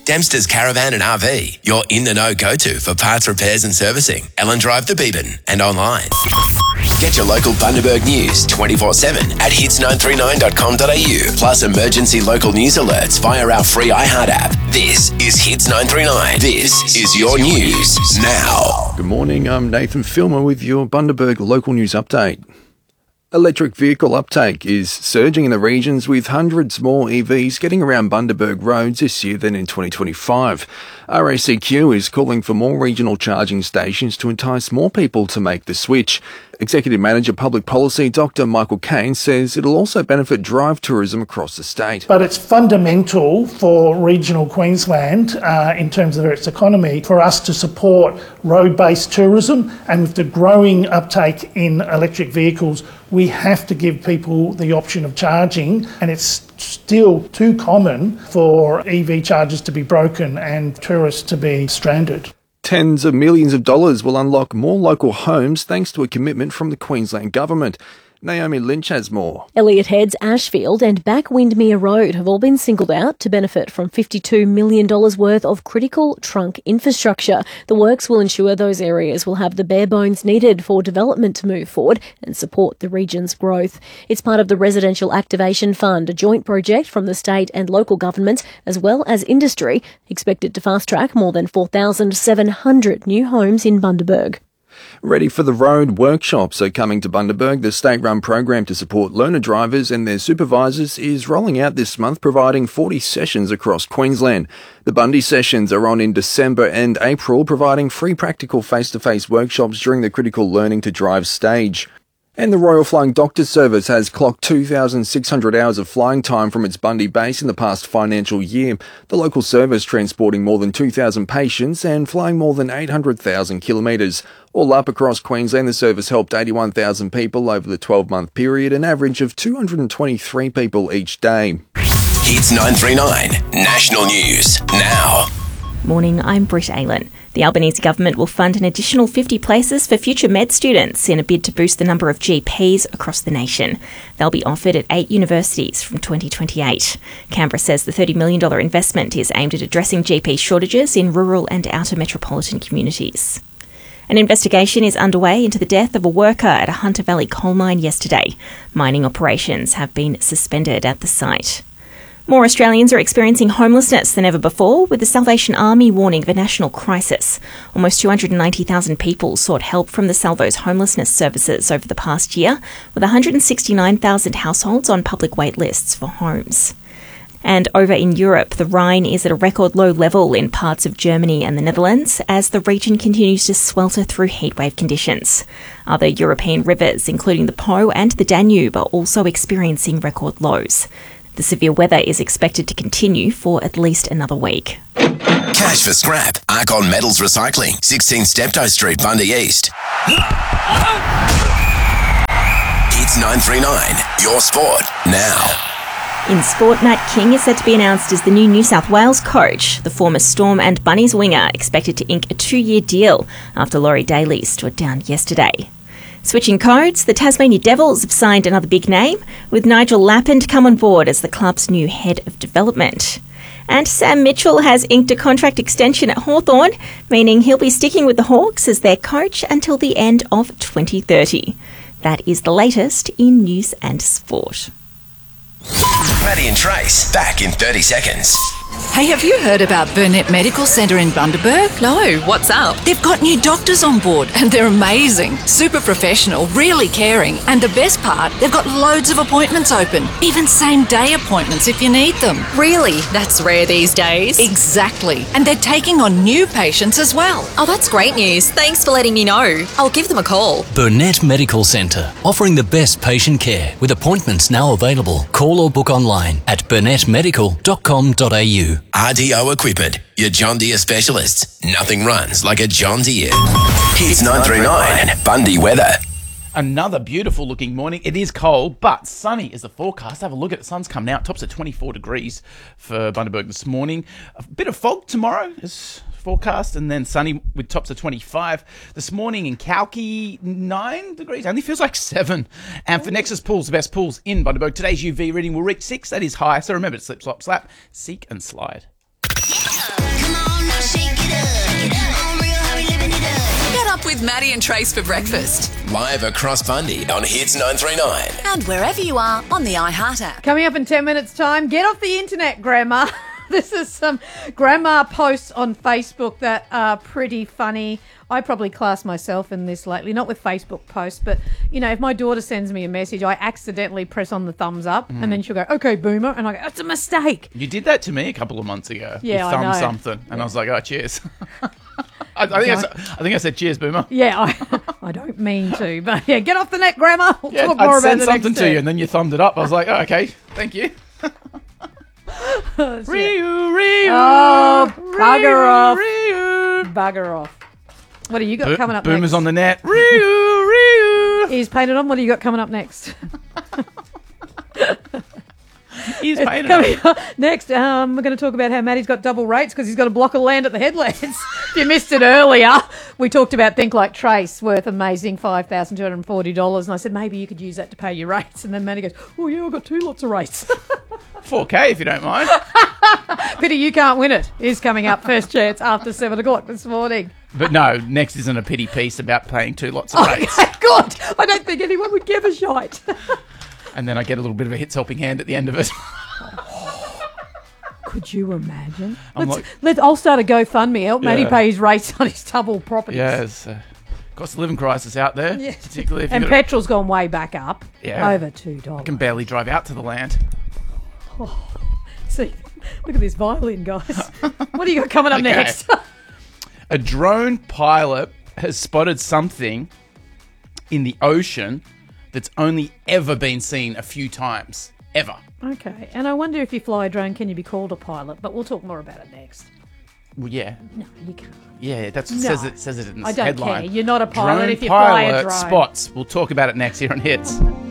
Dempster's Caravan and RV, your in-the-know go-to for parts repairs and servicing. Ellen Drive to Beeban and online. Get your local Bundaberg news 24/7 at hits939.com.au, plus emergency local news alerts via our free iHeart app. This is Hits 939. This is your news now. Good morning, I'm Nathan Filmer with your Bundaberg local news update. Electric vehicle uptake is surging in the regions, with hundreds more EVs getting around Bundaberg roads this year than in 2025. RACQ is calling for more regional charging stations to entice more people to make the switch. Executive Manager Public Policy Dr Michael Kane says it'll also benefit drive tourism across the state. But it's fundamental for regional Queensland in terms of its economy for us to support road-based tourism, and with the growing uptake in electric vehicles, we have to give people the option of charging, and it's still too common for EV chargers to be broken and tourists to be stranded. Tens of millions of dollars will unlock more local homes thanks to a commitment from the Queensland Government. Naomi Lynch has more. Elliott Heads, Ashfield and Back Windmere Road have all been singled out to benefit from $52 million worth of critical trunk infrastructure. The works will ensure those areas will have the bare bones needed for development to move forward and support the region's growth. It's part of the Residential Activation Fund, a joint project from the state and local governments as well as industry, expected to fast-track more than 4,700 new homes in Bundaberg. Ready for the Road workshops are coming to Bundaberg. The state-run program to support learner drivers and their supervisors is rolling out this month, providing 40 sessions across Queensland. The Bundy sessions are on in December and April, providing free practical face-to-face workshops during the critical learning to drive stage. And the Royal Flying Doctor Service has clocked 2,600 hours of flying time from its Bundy base in the past financial year. The local service transporting more than 2,000 patients and flying more than 800,000 kilometres. All up across Queensland, the service helped 81,000 people over the 12-month period, an average of 223 people each day. Hits 939 National News now. Morning, I'm Britt Aylen. The Albanese government will fund an additional 50 places for future med students in a bid to boost the number of GPs across the nation. They'll be offered at 8 universities from 2028. Canberra says the $30 million investment is aimed at addressing GP shortages in rural and outer metropolitan communities. An investigation is underway into the death of a worker at a Hunter Valley coal mine yesterday. Mining operations have been suspended at the site. More Australians are experiencing homelessness than ever before, with the Salvation Army warning of a national crisis. Almost 290,000 people sought help from the Salvo's homelessness services over the past year, with 169,000 households on public wait lists for homes. And over in Europe, the Rhine is at a record low level in parts of Germany and the Netherlands as the region continues to swelter through heatwave conditions. Other European rivers, including the Po and the Danube, are also experiencing record lows. The severe weather is expected to continue for at least another week. Cash for scrap. Arcon Metals Recycling, 16 Steptoe Street, Bundy East. Hits 939, your sport now. In sport, Matt King is set to be announced as the new New South Wales coach. The former Storm and Bunnies winger expected to ink a 2-year deal after Laurie Daly stood down yesterday. Switching codes, the Tasmania Devils have signed another big name, with Nigel Lappin come on board as the club's new head of development. And Sam Mitchell has inked a contract extension at Hawthorn, meaning he'll be sticking with the Hawks as their coach until the end of 2030. That is the latest in news and sport. Maddie and Trace, back in 30 seconds. Hey, have you heard about Burnett Medical Centre in Bundaberg? No, what's up? They've got new doctors on board and they're amazing. Super professional, really caring. And the best part, they've got loads of appointments open. Even same-day appointments if you need them. Really? That's rare these days. Exactly. And they're taking on new patients as well. Oh, that's great news. Thanks for letting me know. I'll give them a call. Burnett Medical Centre, offering the best patient care with appointments now available. Call or book online at burnettmedical.com.au. RDO Equipment, your John Deere specialists. Nothing runs like a John Deere. Hits 939, Bundy weather. Another beautiful looking morning. It is cold, but sunny is the forecast. Have a look at it. The sun's coming out. Tops at 24 degrees for Bundaberg this morning. A bit of fog tomorrow is forecast, and then sunny with tops of 25. This morning in Kalki, 9 degrees. Only feels like 7. And for Nexus Pools, the best pools in Bundaberg, today's UV reading will reach 6. That is high. So remember to slip, slop, slap, seek and slide. Get up with Maddie and Trace for breakfast. Live across Bundy on Hits 939. And wherever you are on the iHeart app. Coming up in 10 minutes' time, get off the internet, Grandma. This is some grandma posts on Facebook that are pretty funny. I probably class myself in this lately, not with Facebook posts, but, you know, if my daughter sends me a message, I accidentally press on the thumbs up and then she'll go, okay, boomer. And I go, it's a mistake. You did that to me a couple of months ago. Yeah, you thumbed I know. something. And I was like, oh, cheers. I think I said cheers, boomer. Yeah, I don't mean to, but yeah, get off the net, Grandma. We'll talk more I'd about send the something next to you step. and then you thumbed it up. I was like, oh, okay, thank you. Ryu. Oh, bugger off. Ryu. Bugger off. What do you got coming up Boomer's next? on the net. Ryu. He's painted on. What do you got coming up next? He's painted Coming on. up next, we're going to talk about how Maddie's got double rates because he's got a block of land at the Headlands. If you missed it earlier, we talked about Think Like Trace, worth amazing $5,240. And I said, maybe you could use that to pay your rates. And then Maddie goes, oh, yeah, I've got 2 lots of rates. 4K if you don't mind. Pity you can't win it is coming up first chance after 7 o'clock this morning. But no, next isn't a pity piece about paying 2 lots of rates. Okay, good. I don't think anyone would give a shite. And then I get a little bit of a hits helping hand at the end of it. Could you imagine? I'm I'll start a GoFundMe. Help Maddie Yeah. pay his rates on his double properties. Yeah, it's cost of living crisis out there. Yeah. Particularly if And you've got petrol's gone way back up. Yeah. Over $2. I can barely drive out to the land. See, look at this violin, guys. What do you got coming up Okay. next? A drone pilot has spotted something in the ocean that's only ever been seen a few times. Ever. Okay, and I wonder if you fly a drone, can you be called a pilot? But we'll talk more about it next. Well, yeah. No, you can't. Yeah, that's what No. says it in the I don't headline. care. You're not a pilot Drone if you fly a pilot drone. spots. We'll talk about it next here on Hits.